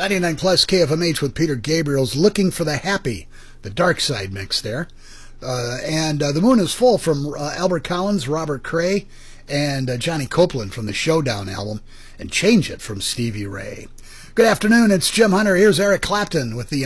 99 plus KFMH with Peter Gabriel's Looking for the Happy, the Dark Side mix there. And The Moon is Full from Albert Collins, Robert Cray, and Johnny Copeland from the Showdown album, and Change It from Stevie Ray. Good afternoon, it's Jim Hunter. Here's Eric Clapton with the